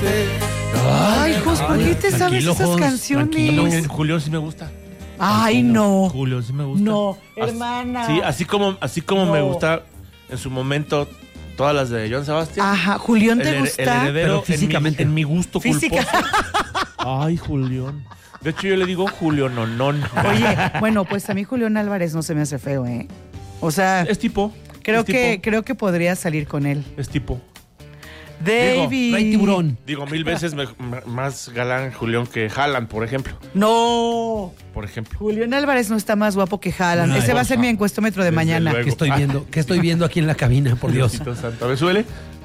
usted. Ay, Jos, ¿por qué te sabes tranquilo, esas Jos, canciones? tranquilo. Julio sí me gusta. Ay, no. Julio sí me gusta. No, hermana. Sí, así como No. me gusta en su momento todas las de Joan Sebastián. Ajá, Julián, ¿te El gusta? heredero Pero físicamente. en mi gusto Física. culposo. Ay, Julián. De hecho, yo le digo Julio Nonón. Oye, bueno, pues a mí Julián Álvarez no se me hace feo, ¿eh? O sea, Es tipo. creo es tipo, que podría salir con él. Es tipo. David. Rey Tiburón. Digo, 1000 veces más galán Julián que Haaland, por ejemplo. No. Por ejemplo. Julián Álvarez no está más guapo que Haaland. Ay, Ese va a por ser mi favor. encuestómetro de Desde mañana. luego. ¿Qué estoy viendo aquí en la cabina, por Dios? Diosito santo. A ver, súbele.